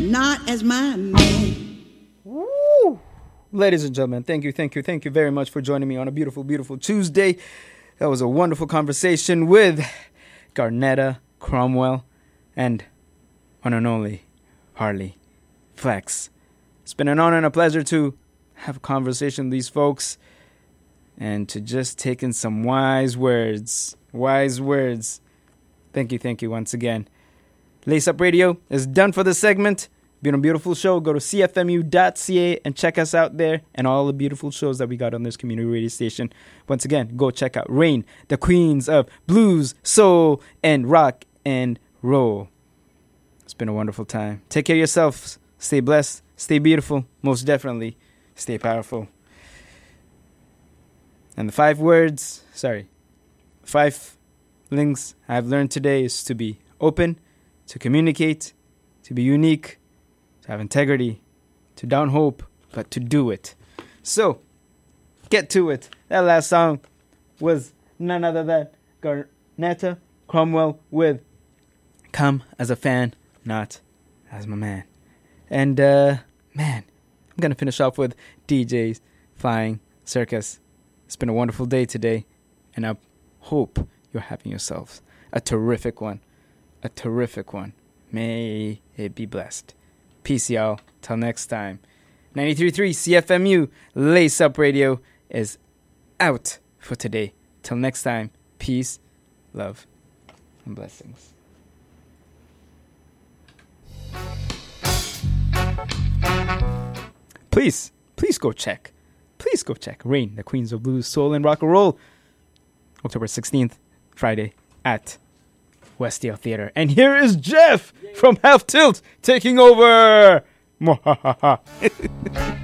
not as my man. Woo! Ladies and gentlemen, thank you very much for joining me on a beautiful, beautiful Tuesday. That was a wonderful conversation with Garnetta Cromwell and one and only Harley Flex. It's been an honor and a pleasure to have a conversation with these folks and to just take in some wise words. Wise words. Thank you once again. Lace Up Radio is done for this segment. Been a beautiful show. Go to cfmu.ca and check us out there and all the beautiful shows that we got on this community radio station. Once again, go check out Rain, the queens of blues, soul, and rock and roll. It's been a wonderful time. Take care of yourselves. Stay blessed. Stay beautiful. Most definitely, stay powerful. And the 5 things I've learned today is to be open, to communicate, to be unique, to have integrity, to down hope, but to do it. So, get to it. That last song was none other than Garnetta Cromwell with Come as a Fan, Not as My Man. And, man, I'm going to finish off with DJ's Flying Circus. It's been a wonderful day today, and I hope you're having yourselves a terrific one. A terrific one. May it be blessed. Peace, y'all. Till next time. 93.3 CFMU Lace Up Radio is out for today. Till next time, peace, love, and blessings. Please go check. Please go check Rain, the Queens of Blues, Soul, and Rock and Roll. October 16th, Friday at Westdale Theater. And here is Jeff from Half Tilt taking over.